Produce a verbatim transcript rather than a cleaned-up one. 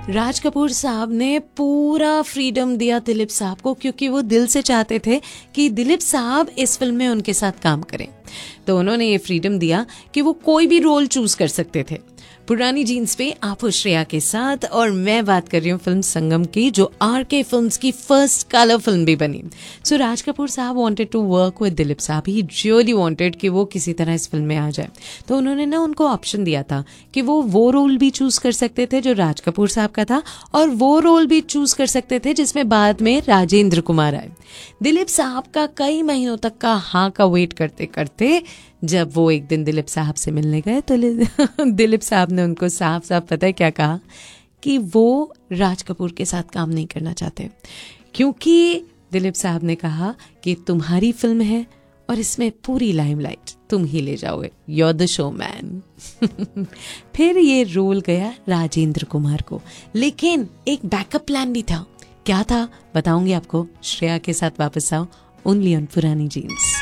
राज कपूर साहब ने पूरा फ्रीडम दिया दिलीप साहब को, क्योंकि वो दिल से चाहते थे कि दिलीप साहब इस फिल्म में उनके साथ काम करें। तो उन्होंने ये फ्रीडम दिया कि वो कोई भी रोल चूज कर सकते थे। पुरानी जीन्स पे आप हो श्रेया के साथ, और मैं बात कर रही हूँ फिल्म संगम की, जो आर के फिल्म्स की फर्स्ट कलर फिल्म भी बनी। सो so, राज कपूर साहब wanted to work with Dilip साहब। ही रियली वांटेड कि वो किसी तरह इस फिल्म में आ जाए। तो उन्होंने ना उनको ऑप्शन दिया था कि वो वो रोल भी चूज कर सकते थे जो राज कपूर साहब का था, और वो रोल भी चूज कर सकते थे जिसमें बाद में राजेंद्र कुमार आए। दिलीप साहब का कई महीनों तक का हाँ का वेट करते करते जब वो एक दिन दिलीप साहब से मिलने गए तो दिलीप साहब ने उनको साफ साफ पता है क्या कहा, कि वो राज कपूर के साथ काम नहीं करना चाहते, क्योंकि दिलीप साहब ने कहा कि तुम्हारी फिल्म है और इसमें पूरी लाइमलाइट तुम ही ले जाओगे, you are the show man. फिर ये रोल गया राजेंद्र कुमार को, लेकिन एक बैकअप प्लान भी था। क्या था बताऊंगी आपको। श्रेया के साथ वापस आओ ओनली ऑन पुरानी जीन्स।